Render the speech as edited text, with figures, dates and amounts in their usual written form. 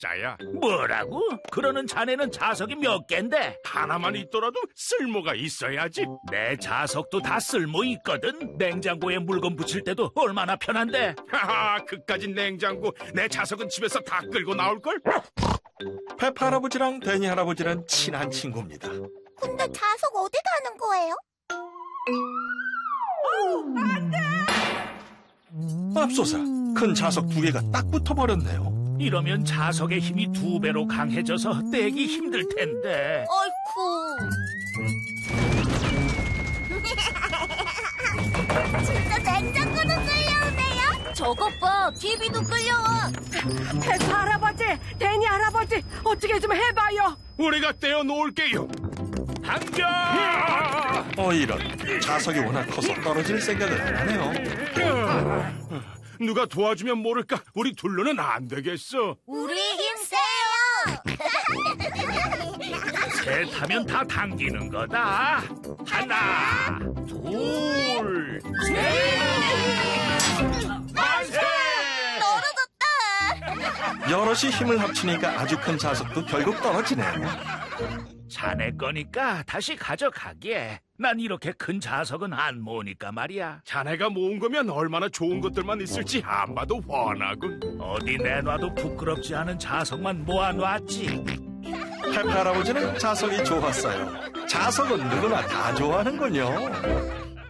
가짜야. 뭐라고? 그러는 자네는 자석이 몇 갠데? 하나만 있더라도 쓸모가 있어야지. 내 자석도 다 쓸모 있거든. 냉장고에 물건 붙일 때도 얼마나 편한데. 하하, 그까진 냉장고. 내 자석은 집에서 다 끌고 나올걸? 페파 할아버지랑 데니 할아버지는 친한 친구입니다. 근데 자석 어디 가는 거예요? 맙소사, 큰 자석 2개가 딱 붙어버렸네요. 이러면 자석의 힘이 2배로 강해져서 떼기 힘들 텐데. 어이쿠. 진짜 냉장고도 끌려오네요. 저것 봐, TV도 끌려와. 페파 할아버지, 데니 할아버지, 어떻게 좀 해봐요. 우리가 떼어 놓을게요. 당겨! 이런, 자석이 워낙 커서 떨어질 생각을 안 하네요. 누가 도와주면 모를까? 우리 둘로는 안 되겠어. 우리 힘 세요. 셋 하면 다 당기는 거다. 하나, 둘, 셋! 만세! 떨어졌다. 여럿이 힘을 합치니까 아주 큰 자석도 결국 떨어지네요. 자네 거니까 다시 가져가게. 난 이렇게 큰 자석은 안 모으니까 말이야. 자네가 모은 거면 얼마나 좋은 것들만 있을지 안 봐도 뻔하군. 어디 내놔도 부끄럽지 않은 자석만 모아놨지. 페파 할아버지는 자석이 좋았어요. 자석은 누구나 다 좋아하는군요.